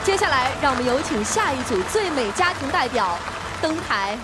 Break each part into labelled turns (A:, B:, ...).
A: 接下来，让我们有请下一组最美家庭代表登台。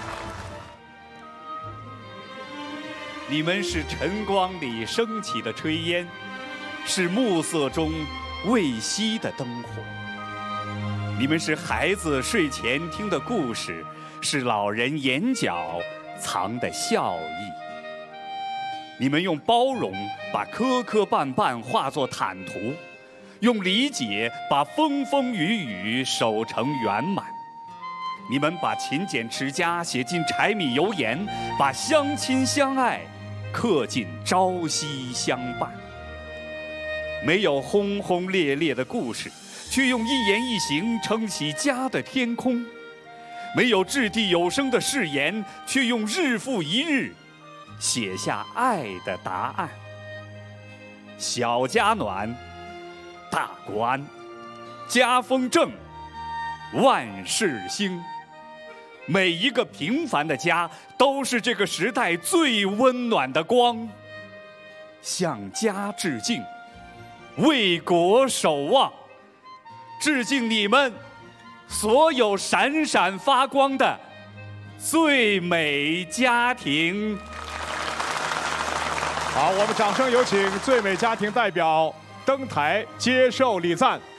B: 你们是晨光里升起的炊烟，是暮色中未熄的灯火。你们是孩子睡前听的故事，是老人眼角藏的笑意。你们用包容把磕磕绊绊化作坦途，用理解把风风雨雨守成圆满。你们把勤俭持家写进柴米油盐，把相亲相爱刻进朝夕相伴。没有轰轰烈烈的故事，却用一言一行撑起家的天空；没有掷地有声的誓言，却用日复一日写下爱的答案。小家暖，大国安，家风正，万事兴。每一个平凡的家，都是这个时代最温暖的光。向家致敬，为国守望，致敬你们所有闪闪发光的最美家庭。
C: 好，我们掌声有请最美家庭代表登台接受礼赞。